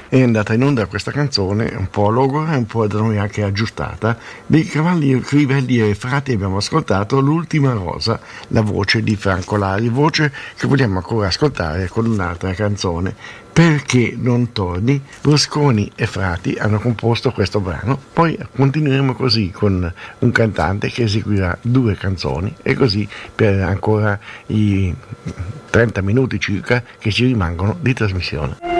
è andata in onda questa canzone, un po' logora e un po' da noi anche aggiustata, dei Cavalli, Crivelli e Frati. Abbiamo ascoltato L'ultima rosa, la voce di Franco Lari, voce che vogliamo ancora ascoltare con un'altra canzone. Perché non torni? Rusconi e Frati hanno composto questo brano, poi continueremo così con un cantante che eseguirà 2 canzoni e così per ancora i 30 minuti circa che ci rimangono di trasmissione.